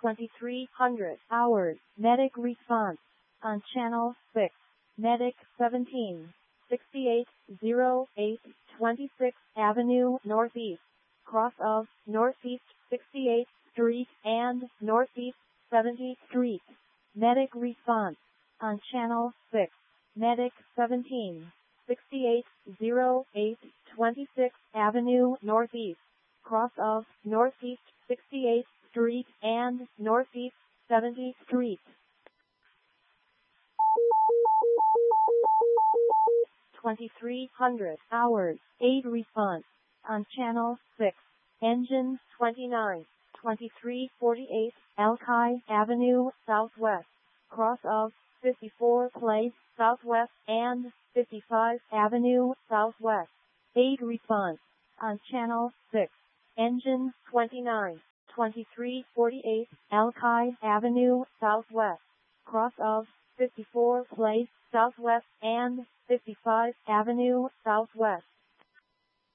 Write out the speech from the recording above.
2300 hours. Medic response on channel 6. Medic 17. 6808 26th Avenue Northeast. Cross of Northeast 68th Street and Northeast 70th Street. Medic response on channel 6. Medic 17. 6808 26th Avenue Northeast. Cross of Northeast 68th Street and Northeast 70th Street. 2300 hours. Aid response on channel 6. Engine 29. 2348 Alki Avenue Southwest. Cross of 54 Place Southwest and 55 Avenue Southwest. Aid response on channel 6. Engine 29. 2348 Alki Avenue Southwest. Cross of 54 Place Southwest and 55 Avenue Southwest.